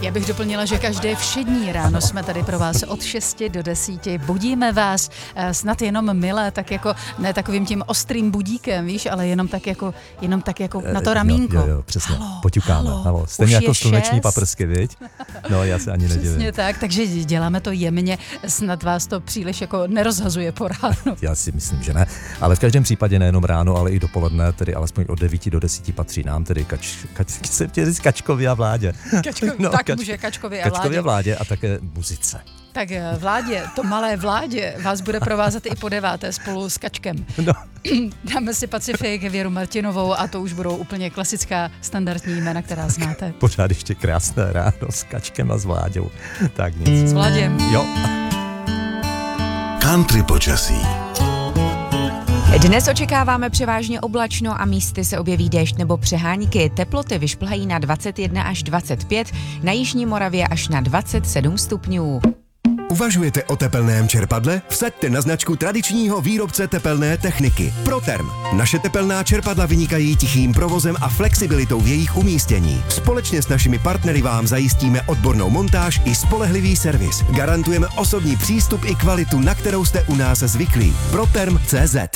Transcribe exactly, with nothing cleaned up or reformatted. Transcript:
Já bych doplnila, že každé všední ráno jsme tady pro vás od šesti do desíti. Budíme vás snad jenom milé, tak jako ne takovým tím ostrým budíkem, víš, ale jenom tak jako, jenom tak jako na to ramínko. Jo, jo, jo, přesně, halo, poťukáme. halo, halo. Stejně jako sluneční šest. paprsky, viď? No, já se ani nedivím. Přesně tak, takže děláme to jemně, snad vás to příliš jako nerozhazuje po ránu. Já si myslím, že ne, ale v každém případě nejenom ráno, ale i dopoledne, tedy alespoň od devíti do desíti patří nám, tedy kač, kač, jsem chtěl říct Kačkovi a vládě. Kačkovi, no, tak kač, může Kačkovi a vládě. Kačkovi a vládě a také muzice. Tak vládě, to malé vládě vás bude provázet i po deváté spolu s Kačkem. No. Dáme si Pacifik, Věru Martinovou a to už budou úplně klasická standardní jména, která znáte. Pořád ještě krásné ráno s Kačkem a s Vláďou. Tak nic. S Vláděm. Jo. Country počasí. Dnes očekáváme převážně oblačno a místy se objeví déšť nebo přehánky. Teploty vyšplhají na dvacet jedna až dvacet pět, na jižní Moravě až na dvacet sedm stupňů. Uvažujete o tepelném čerpadle? Vsaďte na značku tradičního výrobce tepelné techniky Proterm. Naše tepelná čerpadla vynikají tichým provozem a flexibilitou v jejich umístění. Společně s našimi partnery vám zajistíme odbornou montáž i spolehlivý servis. Garantujeme osobní přístup i kvalitu, na kterou jste u nás zvyklí. Proterm tečka cé zet